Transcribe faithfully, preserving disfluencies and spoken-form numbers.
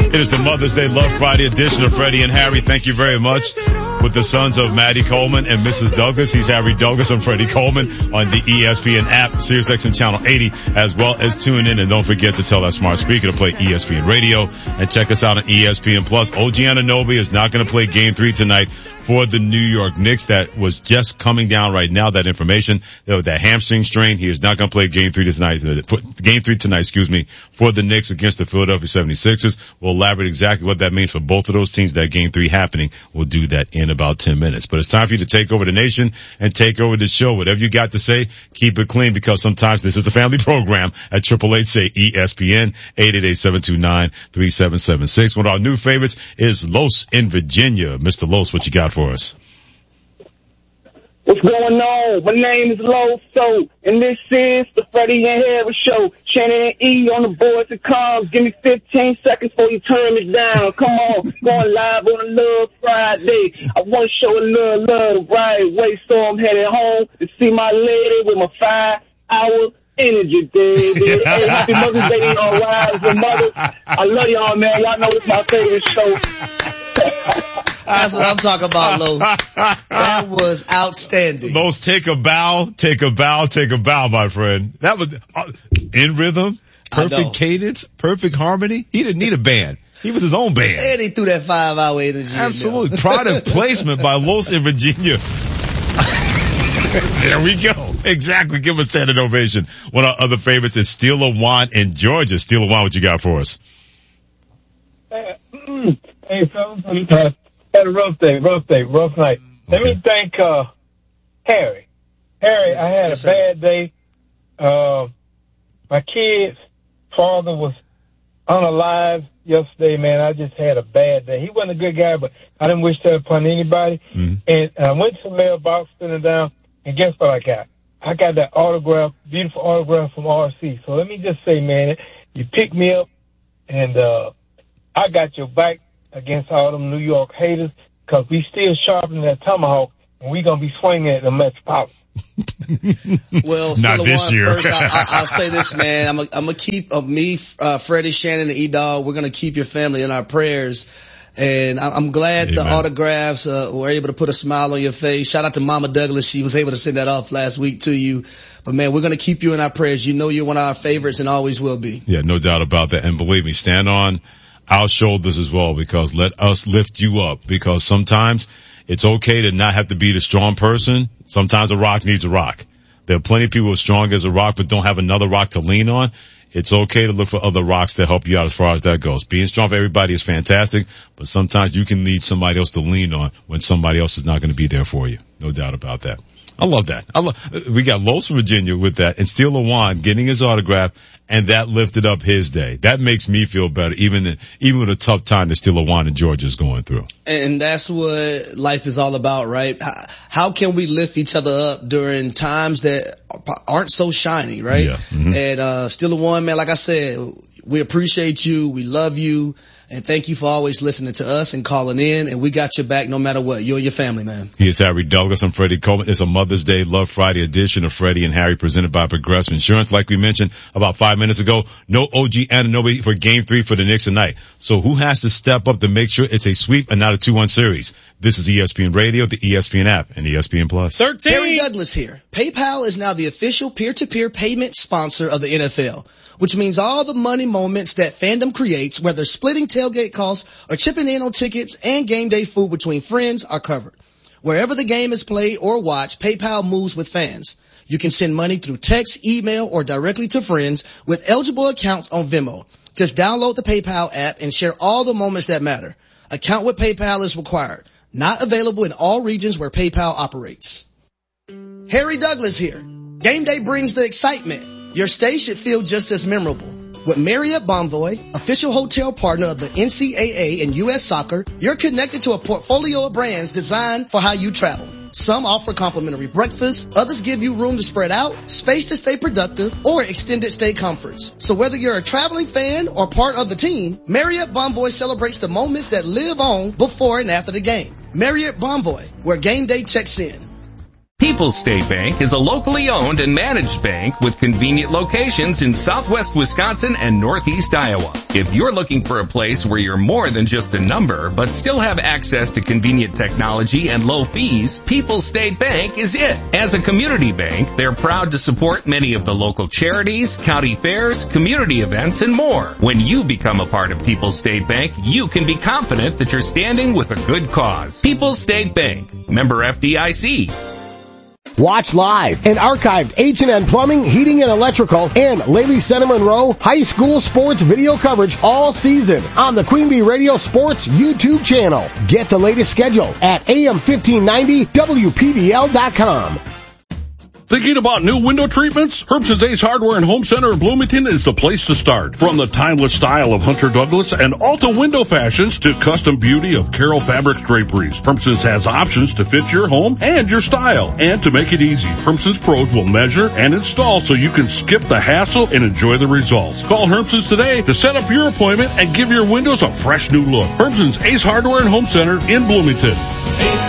It is the Mother's Day Love Friday edition of Freddie and Harry. Thank you very much. With the sons of Maddie Coleman and Missus Douglas. He's Harry Douglas. I'm Freddie Coleman on the E S P N app, SiriusXM Channel eighty, as well as tune in. And don't forget to tell that smart speaker to play E S P N Radio and check us out on E S P N Plus. O G Anunoby is not going to play game three tonight for the New York Knicks. That was just coming down right now, that information. That hamstring strain. He is not going to play game three tonight, game three tonight, excuse me, for the Knicks against the Philadelphia seventy-sixers. We'll elaborate exactly what that means for both of those teams. That game three happening. We'll do that in about ten minutes. But it's time for you to take over the nation and take over the show. Whatever you got to say, keep it clean, because sometimes this is the family program at Triple Eight say E S P N, eight eight eight, seven two nine, three seven seven six. One of our new favorites is Los in Virginia. Mister Los, what you got for us? What's going on? My name is Loso, and this is the Freddie and Harry Show. Shannon and E on the boards and comms. Give me fifteen seconds before you turn me down. Come on, going live on a Love Friday. I want to show a little love the right way, so I'm headed home to see my lady with my five-hour energy, baby. Hey, happy Mother's Day, y'all wives and mothers. I love y'all, man. Y'all know it's my favorite show. That's what I'm talking about, Los. That was outstanding. Los, take a bow, take a bow, take a bow, my friend. That was uh, in rhythm, perfect cadence, perfect harmony. He didn't need a band. He was his own band. And he threw that five-hour energy. Absolutely. Product placement by Los in Virginia. There we go. Exactly. Give him a standing ovation. One of our other favorites is Steeler Juan in Georgia. Steeler Juan, what you got for us? Hey, fellas, uh, had a rough day, rough day, rough night. Let Okay. me thank uh Harry. Harry, I had Yes, a sir. bad day. Uh, my kid's father was unalive yesterday, man. I just had a bad day. He wasn't a good guy, but I didn't wish that upon anybody. Mm-hmm. And I went to the mailbox, sitting down, and guess what I got? I got that autograph, beautiful autograph from R C. So let me just say, man, you picked me up, and uh I got your back against all them New York haters, because we still sharpening that tomahawk, and we going to be swinging at the Metropolitan. Well, Not Steeler this Juan, year. First, I, I, I'll say this, man. I'm going I'm to keep uh, me, uh, Freddie, Shannon, and E-Dog. We're going to keep your family in our prayers. And I, I'm glad the Amen. autographs uh, were able to put a smile on your face. Shout out to Mama Douglas. She was able to send that off last week to you. But, man, we're going to keep you in our prayers. You know you're one of our favorites and always will be. Yeah, no doubt about that. And believe me, stand on our shoulders as well, because let us lift you up, because sometimes it's okay to not have to be the strong person. Sometimes a rock needs a rock. There are plenty of people who are strong as a rock but don't have another rock to lean on. It's okay to look for other rocks to help you out as far as that goes. Being strong for everybody is fantastic, but sometimes you can need somebody else to lean on when somebody else is not going to be there for you. No doubt about that. I love that. I love, we got Los from Virginia with that, and Steeler Juan getting his autograph, and that lifted up his day. That makes me feel better, even even with a tough time that Steeler Juan in Georgia is going through. And that's what life is all about, right? How, how can we lift each other up during times that aren't so shiny, right? Yeah. Mm-hmm. And, uh, Steeler Juan, man, like I said, we appreciate you. We love you. And thank you for always listening to us and calling in. And we got your back no matter what. You and your family, man. He is Harry Douglas. I'm Freddie Coleman. It's a Mother's Day Love Friday edition of Freddie and Harry, presented by Progressive Insurance. Like we mentioned about five minutes ago, no O G Anunoby for game three for the Knicks tonight. So who has to step up to make sure it's a sweep and not a two one series? This is E S P N Radio, the E S P N app, and E S P N Plus. thirteen Harry Douglas here. PayPal is now the official peer-to-peer payment sponsor of the N F L, which means all the money moments that fandom creates, whether splitting tailgate costs or chipping in on tickets and game day food between friends, are covered. Wherever the game is played or watched, PayPal moves with fans. You can send money through text, email, or directly to friends with eligible accounts on Venmo. Just download the PayPal app and share all the moments that matter. Account with PayPal is required. Not available in all regions where PayPal operates. Harry Douglas here. Game day brings the excitement. Your stay should feel just as memorable. With Marriott Bonvoy, official hotel partner of the N C double A and U S Soccer, you're connected to a portfolio of brands designed for how you travel. Some offer complimentary breakfast, others give you room to spread out, space to stay productive, or extended stay comforts. So whether you're a traveling fan or part of the team, Marriott Bonvoy celebrates the moments that live on before and after the game. Marriott Bonvoy, where game day checks in. People's State Bank is a locally owned and managed bank with convenient locations in southwest Wisconsin and northeast Iowa. If you're looking for a place where you're more than just a number, but still have access to convenient technology and low fees, People's State Bank is it. As a community bank, they're proud to support many of the local charities, county fairs, community events, and more. When you become a part of People's State Bank, you can be confident that you're standing with a good cause. People's State Bank, member F D I C. Watch live and archived H and N Plumbing, Heating and Electrical, and Lely Center Monroe High School sports video coverage all season on the Queen Bee Radio Sports YouTube channel. Get the latest schedule at A M fifteen ninety W P B L dot com. Thinking about new window treatments? Herbst's Ace Hardware and Home Center in Bloomington is the place to start. From the timeless style of Hunter Douglas and Alta window fashions to custom beauty of Carroll Fabrics draperies, Herbst's has options to fit your home and your style. And to make it easy, Herbst's pros will measure and install so you can skip the hassle and enjoy the results. Call Herbst's today to set up your appointment and give your windows a fresh new look. Herbst's Ace Hardware and Home Center in Bloomington.